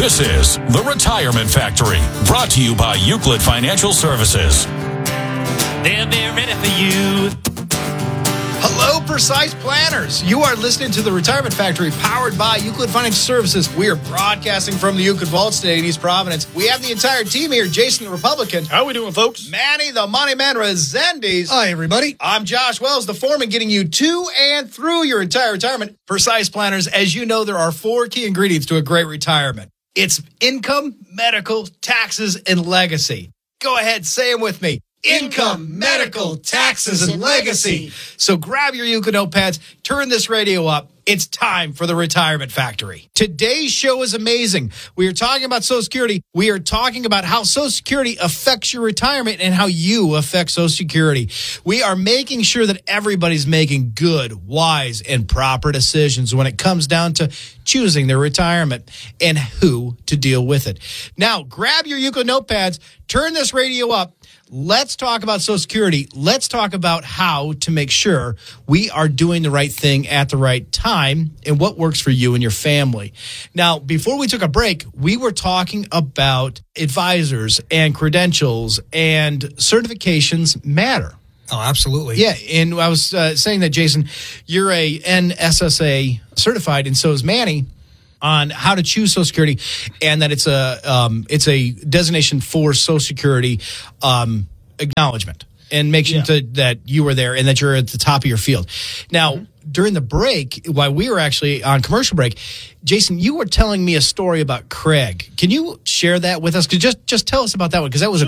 This is The Retirement Factory, brought to you by Euclid Financial Services. They're ready for you. Hello, Precise Planners. You are listening to The Retirement Factory, powered by Euclid Financial Services. We are broadcasting from the Euclid Vaults today in East Providence. We have the entire team here. Jason, the Republican. How we doing, folks? Manny, the Money Man Resendiz. Hi, everybody. I'm Josh Wells, the foreman, getting you to and through your entire retirement. Precise Planners, as you know, there are 4 key ingredients to a great retirement. It's income, medical, taxes, and legacy. Go ahead, say them with me. Income, medical, taxes, and legacy. So grab your Euclid notepads, turn this radio up. It's time for the Retirement Factory. Today's show is amazing. We are talking about Social Security. We are talking about how Social Security affects your retirement and how you affect Social Security. We are making sure that everybody's making good, wise, and proper decisions when it comes down to choosing their retirement and who to deal with it. Now, grab your Euclid notepads, turn this radio up. Let's talk about Social Security. Let's talk about how to make sure we are doing the right thing at the right time and what works for you and your family. Now, before we took a break, we were talking about advisors and credentials and certifications matter. Oh, absolutely. Yeah, and I was saying that, Jason, you're a NSSA certified, and so is Manny, on how to choose Social Security, and that it's a designation for Social Security acknowledgement, and making sure that you were there and that you're at the top of your field. Now, during the break, while we were actually on commercial break, Jason, you were telling me a story about Craig. Can you share that with us? Just tell us about that one, because that was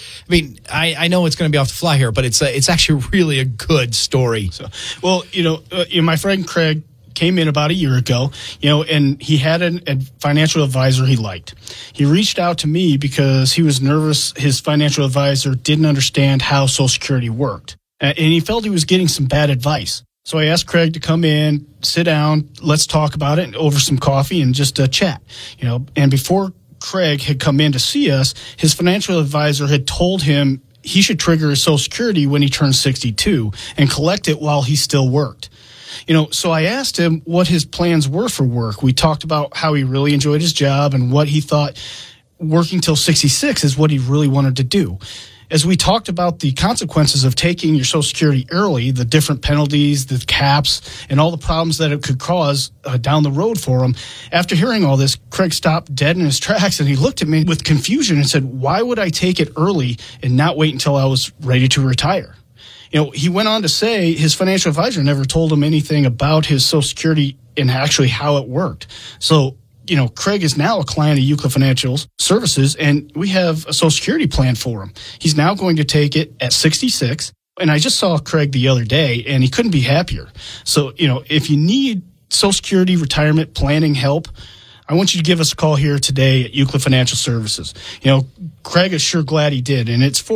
I know it's going to be off the fly here, but it's actually really a good story. So, well, my friend Craig came in about a year ago, and he had a financial advisor he liked. He reached out to me because he was nervous his financial advisor didn't understand how Social Security worked. And he felt he was getting some bad advice. So I asked Craig to come in, sit down, let's talk about it over some coffee and just chat. And before Craig had come in to see us, his financial advisor had told him he should trigger his Social Security when he turned 62 and collect it while he still worked. So I asked him what his plans were for work. We talked about how he really enjoyed his job and what he thought working till 66 is what he really wanted to do. As we talked about the consequences of taking your Social Security early, the different penalties, the caps, and all the problems that it could cause down the road for him, after hearing all this, Craig stopped dead in his tracks and he looked at me with confusion and said, "Why would I take it early and not wait until I was ready to retire?" He went on to say his financial advisor never told him anything about his Social Security and actually how it worked. So, Craig is now a client of Euclid Financial Services, and we have a Social Security plan for him. He's now going to take it at 66. And I just saw Craig the other day, and he couldn't be happier. So, if you need Social Security retirement planning help, I want you to give us a call here today at Euclid Financial Services. Craig is sure glad he did, and it's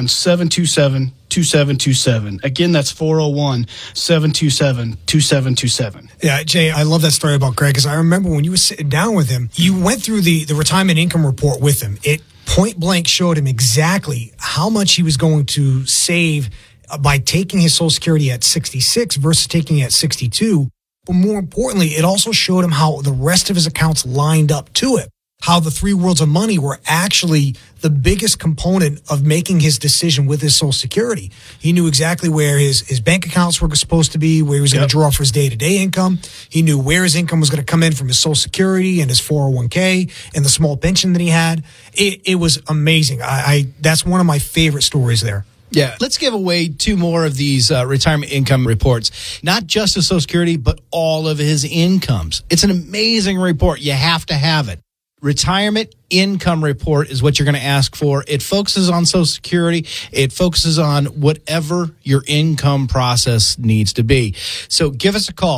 401-727-2727. Again, that's 401-727-2727. Yeah, Jay, I love that story about Craig, because I remember when you were sitting down with him, you went through the retirement income report with him. It point blank showed him exactly how much he was going to save by taking his Social Security at 66 versus taking it at 62. But more importantly, it also showed him how the rest of his accounts lined up to it, how the 3 worlds of money were actually the biggest component of making his decision with his Social Security. He knew exactly where his bank accounts were supposed to be, where he was going to draw for his day-to-day income. He knew where his income was going to come in from his Social Security and his 401k and the small pension that he had. It was amazing. That's one of my favorite stories there. Yeah, let's give away 2 more of these retirement income reports. Not just his Social Security, but all of his incomes. It's an amazing report. You have to have it. Retirement income report is what you're going to ask for. It focuses on Social Security. It focuses on whatever your income process needs to be. So give us a call,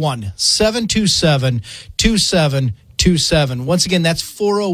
401-727-2727. Once again, that's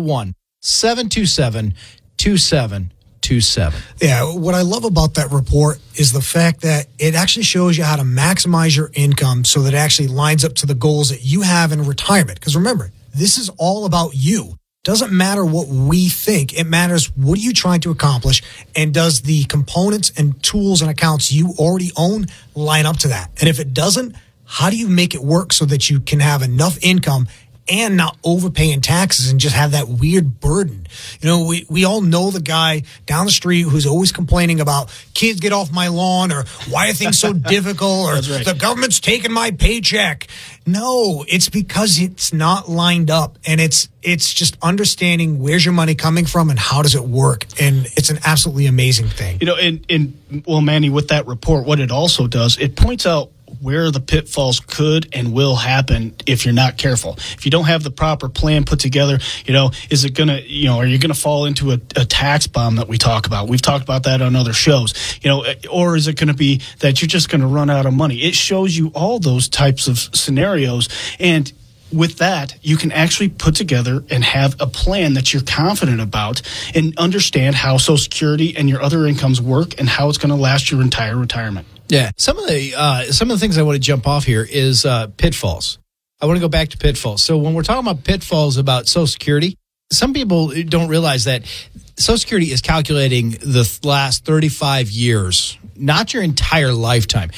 401-727-2727. Yeah, what I love about that report is the fact that it actually shows you how to maximize your income so that it actually lines up to the goals that you have in retirement. Because remember, this is all about you. Doesn't matter what we think. It matters what are you trying to accomplish, and does the components and tools and accounts you already own line up to that? And if it doesn't, how do you make it work so that you can have enough income and not overpaying taxes and just have that weird burden. You know, we all know the guy down the street who's always complaining about kids get off my lawn, or why are things so difficult, or the government's taking my paycheck. No, it's because it's not lined up, and it's just understanding where's your money coming from and how does it work, and it's an absolutely amazing thing. You know, well, Manny, with that report, what it also does, it points out where the pitfalls could and will happen if you're not careful. If you don't have the proper plan put together, you know, is it going to, you know, are you going to fall into a tax bomb that we talk about? We've talked about that on other shows, you know, or is it going to be that you're just going to run out of money? It shows you all those types of scenarios, and with that, you can actually put together and have a plan that you're confident about and understand how Social Security and your other incomes work and how it's going to last your entire retirement. Yeah. Some of the things I want to jump off here is pitfalls. I want to go back to pitfalls. So when we're talking about pitfalls about Social Security, some people don't realize that Social Security is calculating the last 35 years, not your entire lifetime,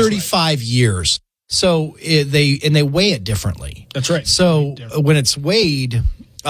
35 years. So they weigh it differently. That's right. So when it's weighed,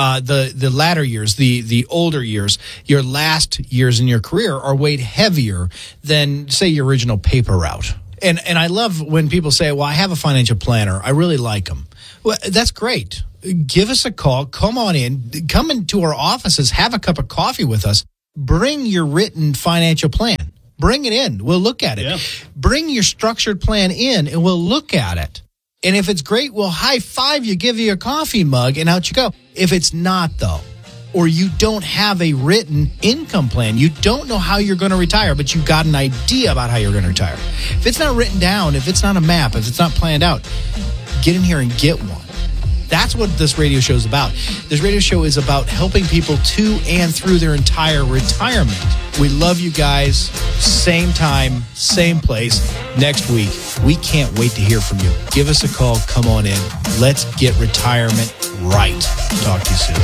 the latter years, the older years, your last years in your career are weighed heavier than, say, your original paper route. And I love when people say, well, I have a financial planner. I really like them. Well, that's great. Give us a call. Come on in. Come into our offices. Have a cup of coffee with us. Bring your written financial plan. Bring it in. We'll look at it. Yeah. Bring your structured plan in, and we'll look at it. And if it's great, we'll high five you, give you a coffee mug, and out you go. If it's not, though, or you don't have a written income plan, you don't know how you're going to retire, but you've got an idea about how you're going to retire. If it's not written down, if it's not a map, if it's not planned out, get in here and get one. That's what this radio show is about. This radio show is about helping people to and through their entire retirement. We love you guys. Same time, same place next week. We can't wait to hear from you. Give us a call. Come on in. Let's get retirement right. Talk to you soon.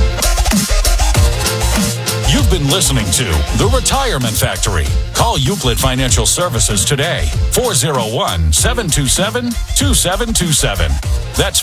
You've been listening to The Retirement Factory. Call Euclid Financial Services today. 401-727-2727. That's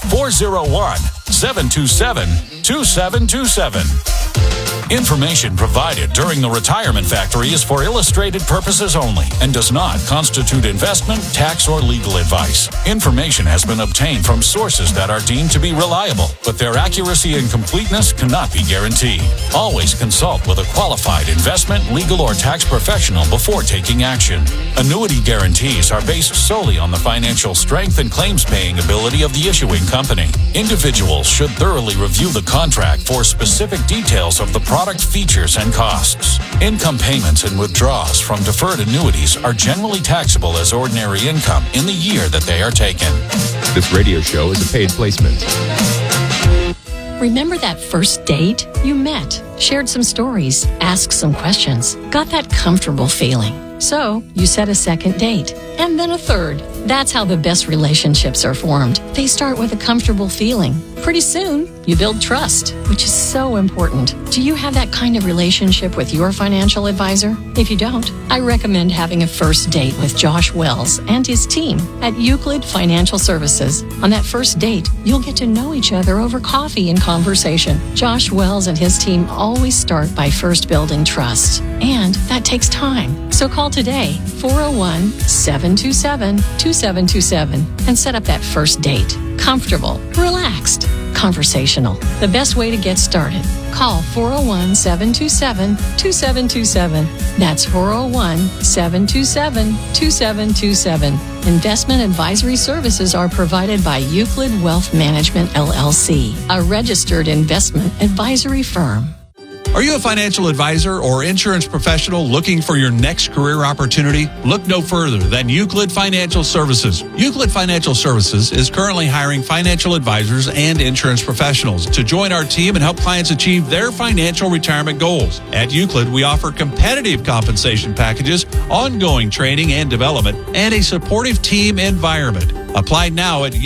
401-727-2727. Information provided during The Retirement Factory is for illustrated purposes only and does not constitute investment, tax, or legal advice. Information has been obtained from sources that are deemed to be reliable, but their accuracy and completeness cannot be guaranteed. Always consult with a qualified investment, legal, or tax professional before taking action. Annuity guarantees are based solely on the financial strength and claims-paying ability of the issuing company. Individuals should thoroughly review the contract for specific details of the product features and costs. Income payments and withdrawals from deferred annuities are generally taxable as ordinary income in the year that they are taken. This radio show is a paid placement. Remember that first date? You met, shared some stories, asked some questions, got that comfortable feeling. So you set a second date, and then a third. That's how the best relationships are formed. They start with a comfortable feeling. Pretty soon, you build trust, which is so important. Do you have that kind of relationship with your financial advisor? If you don't, I recommend having a first date with Josh Wells and his team at Euclid Financial Services. On that first date, you'll get to know each other over coffee and conversation. Josh Wells and his team always start by first building trust, and that takes time. So call today, 401-727-2727, and set up that first date. Comfortable, relaxed, conversational. The best way to get started. Call 401-727-2727. That's 401-727-2727. Investment advisory services are provided by Euclid Wealth Management, LLC, a registered investment advisory firm. Are you a financial advisor or insurance professional looking for your next career opportunity? Look no further than Euclid Financial Services. Euclid Financial Services is currently hiring financial advisors and insurance professionals to join our team and help clients achieve their financial retirement goals. At Euclid, we offer competitive compensation packages, ongoing training and development, and a supportive team environment. Apply now at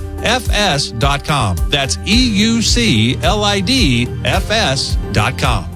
euclidfs.com. That's EUCLIDFS.com.